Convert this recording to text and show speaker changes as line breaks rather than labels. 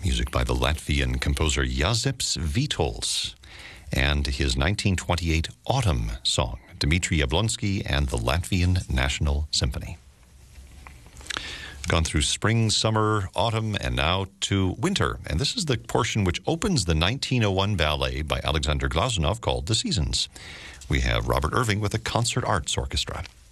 music by the Latvian composer Jāzeps Vītols, and his 1928 Autumn song, Dmitri Jablonski and the Latvian National Symphony. Gone through spring, summer, autumn, and now to winter. And this is the portion which opens the 1901 ballet by Alexander Glazunov called The Seasons. We have Robert Irving with the Concert Arts Orchestra.